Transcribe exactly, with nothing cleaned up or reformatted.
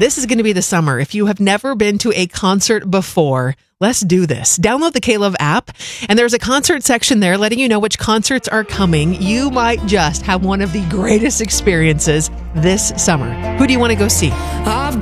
This is going to be the summer. If you have never been to a concert before, let's do this. Download the K-Love app, and there's a concert section there letting you know which concerts are coming. You might just have one of the greatest experiences this summer. Who do you want to go see? I've